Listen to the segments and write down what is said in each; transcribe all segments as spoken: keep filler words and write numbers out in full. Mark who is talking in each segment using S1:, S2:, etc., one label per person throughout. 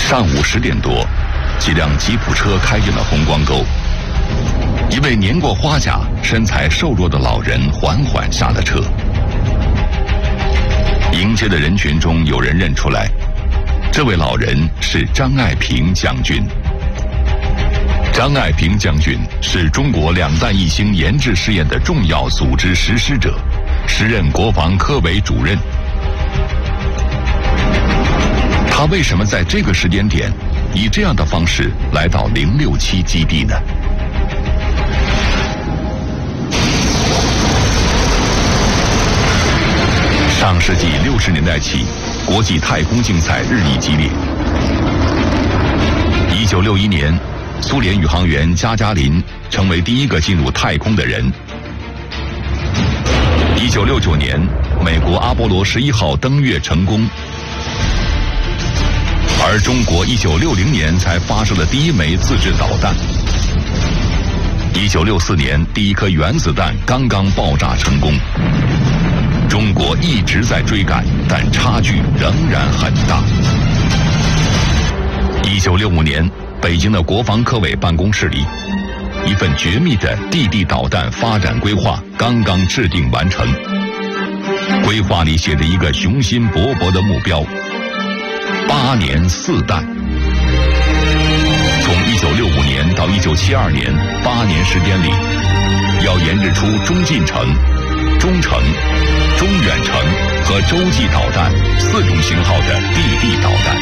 S1: 上午十点多，几辆吉普车开进了红光沟。一位年过花甲、身材瘦弱的老人缓缓下了车。迎接的人群中，有人认出来，这位老人是张爱萍将军。张爱萍将军是中国两弹一星研制试验的重要组织实施者，时任国防科委主任。他为什么在这个时间点以这样的方式来到零六七基地呢？上世纪六十年代起，国际太空竞赛日益激烈。一九六一年，苏联宇航员加加林成为第一个进入太空的人。一九六九年，美国阿波罗十一号登月成功。而中国一九六零年才发射了第一枚自制导弹。一九六四年，第一颗原子弹刚刚爆炸成功。中国一直在追赶，但差距仍然很大。一九六五年，北京的国防科委办公室里，一份绝密的地地导弹发展规划刚刚制定完成。规划里写着一个雄心勃勃的目标：八年四弹。从一九六五年到一九七二年八年时间里，要研制出中近程、中程、中远程和洲际导弹四种型号的地地导弹。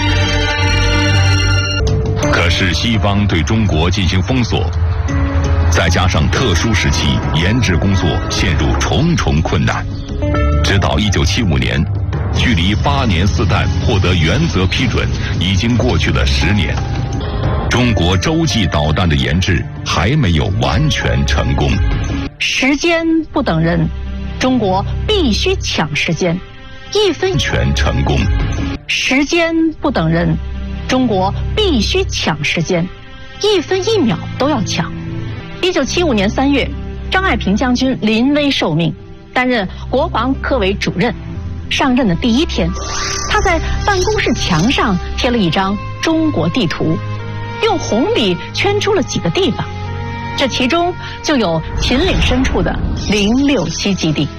S1: 可是西方对中国进行封锁，再加上特殊时期研制工作陷入重重困难，直到一九七五年，距离八年四弹获得原则批准已经过去了十年，中国洲际导弹的研制还没有完全成功。
S2: 时间不等人，中国必须抢时间，一分
S1: 全成功。
S2: 时间不等人，中国必须抢时间，一分一秒都要抢。一九七五年三月，张爱萍将军临危受命，担任国防科委主任。上任的第一天，他在办公室墙上贴了一张中国地图，用红笔圈出了几个地方，这其中就有秦岭深处的零六七基地。